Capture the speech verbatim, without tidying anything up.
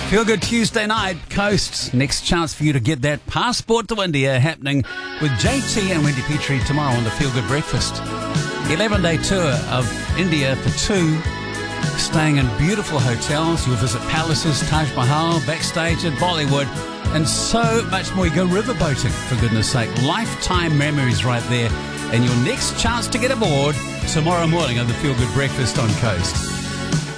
Feel Good Tuesday night, Coast. Next chance for you to get that passport to India happening with J T and Wendy Petrie tomorrow on the Feel Good Breakfast. eleven-day tour of India for two, staying in beautiful hotels. You'll visit palaces, Taj Mahal, backstage at Bollywood, and so much more. You go riverboating, for goodness sake. Lifetime memories right there. And your next chance to get aboard tomorrow morning on the Feel Good Breakfast on Coast.